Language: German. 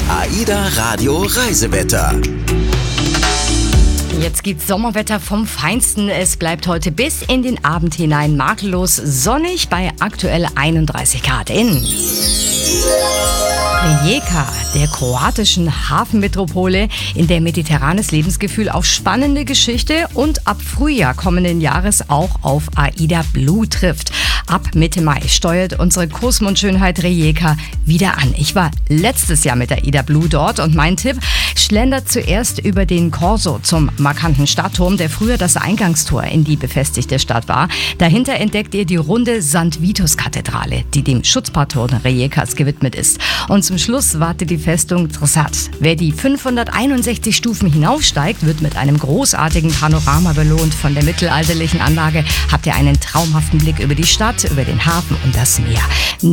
AIDA Radio Reisewetter. Jetzt gibt's Sommerwetter vom Feinsten. Es bleibt heute bis in den Abend hinein makellos sonnig bei aktuell 31 Grad in Rijeka, der kroatischen Hafenmetropole, in der mediterranes Lebensgefühl auf spannende Geschichte und ab Frühjahr kommenden Jahres auch auf AIDA Blue trifft. Ab Mitte Mai steuert unsere Kursmundschönheit Rijeka wieder an. Ich war letztes Jahr mit AIDA Blue dort und mein Tipp: schlendert zuerst über den Corso zum markanten Stadtturm, der früher das Eingangstor in die befestigte Stadt war. Dahinter entdeckt ihr die runde St. Vitus-Kathedrale, die dem Schutzpatron Rijekas gewidmet ist. Und zum Schluss wartet die Festung Trsat. Wer die 561 Stufen hinaufsteigt, wird mit einem großartigen Panorama belohnt. Von der mittelalterlichen Anlage habt ihr einen traumhaften Blick über die Stadt, über den Hafen und das Meer.